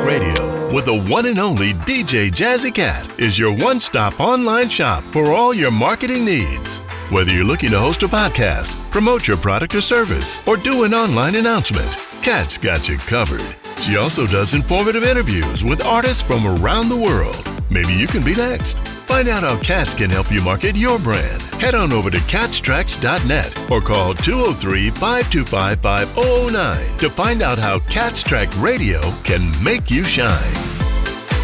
Radio with the one and only DJ Jazzy Cat is your one-stop online shop for all your marketing needs. Whether you're looking to host a podcast, promote your product or service, or do an online announcement, Cat's got you covered. She also does informative interviews with artists from around the world. Maybe you can be next. Find out how Cats can help you market your brand. Head on over to catstracks.net or call 203-525-5009 to find out how Cats Track Radio can make you shine.